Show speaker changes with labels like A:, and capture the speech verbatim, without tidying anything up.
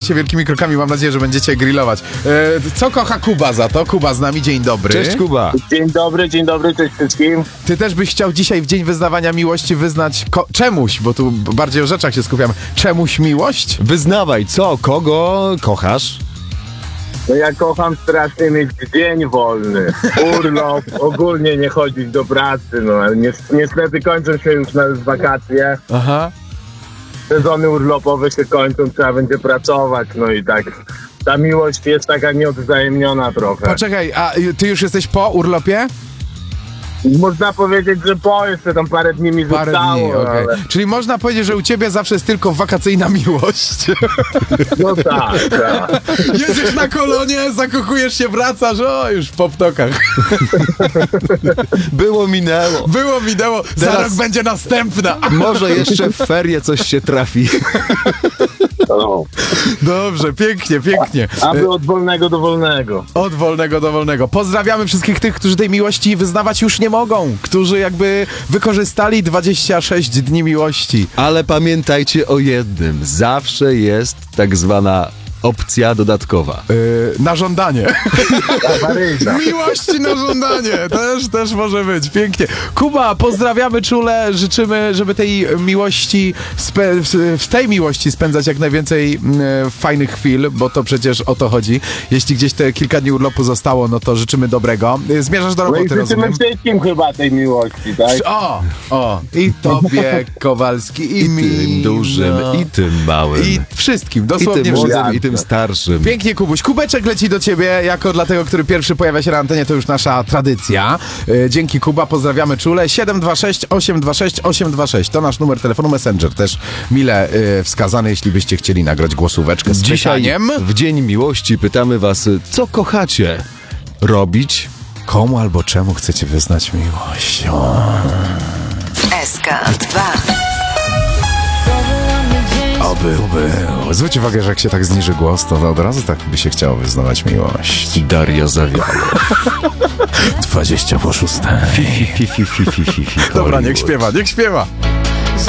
A: się wielkimi krokami. Mam nadzieję, że będziecie grillować. E, co kocha Kuba za to? Kuba z nami, dzień dobry.
B: Cześć Kuba.
C: Dzień dobry, dzień dobry, cześć wszystkim.
A: Ty też byś chciał dzisiaj w dzień wyznawania miłości wyznać ko- czemuś, bo tu bardziej o rzeczach się skupiamy. Czemuś miłość?
B: Wyznawaj, co, kogo kochasz?
C: No ja kocham strasznie mieć dzień wolny, urlop, ogólnie nie chodzić do pracy, no ale ni- niestety kończą się już na wakacje,
A: Aha.
C: sezony urlopowe się kończą, trzeba będzie pracować, no i tak ta miłość jest taka nieodwzajemniona trochę.
A: Poczekaj, a y, ty już jesteś po urlopie?
C: Można powiedzieć, że po jeszcze tam parę dni mi
A: Parę
C: zostało,
A: dni,
C: no,
A: okej.
C: ale
A: Czyli można powiedzieć, że u ciebie zawsze jest tylko wakacyjna miłość.
C: no tak, tak.
A: Jedziesz na kolonie, zakochujesz się, wracasz, o, już po ptokach.
B: Było, minęło.
A: Było, minęło, za
B: Teraz-
A: rok będzie następna.
B: Może jeszcze w ferie coś się trafi.
C: No.
A: Dobrze, pięknie, pięknie.
C: Aby od wolnego do wolnego.
A: Od wolnego do wolnego. Pozdrawiamy wszystkich tych, którzy tej miłości wyznawać już nie mogą, którzy jakby wykorzystali dwadzieścia sześć dni miłości.
B: Ale pamiętajcie o jednym. Zawsze jest tak zwana opcja dodatkowa.
A: Yy, na żądanie.
C: Awaryjna.
A: Miłości na żądanie. Też, też może być. Pięknie. Kuba, pozdrawiamy czule. Życzymy, żeby tej miłości, spe- w- w tej miłości spędzać jak najwięcej mm, fajnych chwil, bo to przecież o to chodzi. Jeśli gdzieś te kilka dni urlopu zostało, no to życzymy dobrego. Yy, Zmierzasz do
C: No i
A: roboty,
C: życzymy
A: rozumiem?
C: wszystkim chyba tej miłości, tak?
A: O, o, i tobie, Kowalski, i,
B: I
A: mi.
B: tym dużym,
A: no.
B: i tym małym.
A: I wszystkim,
B: I
A: dosłownie
B: tym
A: wszystkim.
B: młodym, i tym starszym.
A: Pięknie, Kubuś. Kubeczek leci do ciebie jako dla tego, który pierwszy pojawia się na antenie. To już nasza tradycja. E, dzięki, Kuba. Pozdrawiamy czule. siedem dwa sześć osiem dwa sześć osiem dwa sześć. To nasz numer telefonu Messenger. Też mile e, wskazany, jeśli byście chcieli nagrać głosóweczkę z
B: Dzisiaj
A: pytaniem.
B: w Dzień Miłości pytamy was, co kochacie robić?
A: Komu albo czemu chcecie wyznać miłość? O.
D: S K dwa.
A: Oby, był. Zwróć uwagę, że jak się tak zniży głos, to od razu tak by się chciało wyznawać miłość.
B: Daria Zawiało.
A: dwadzieścia po szóstej.
B: Fi, fi, fi, fi, fi, fi, fi.
A: Dobra, niech
B: Hollywood.
A: śpiewa, niech śpiewa.